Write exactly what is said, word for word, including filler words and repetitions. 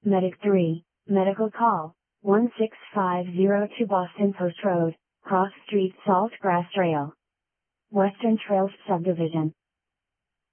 Medic three, medical call, one six five zero two Boston Post Road, Cross Street Saltgrass Trail. Western Trails Subdivision.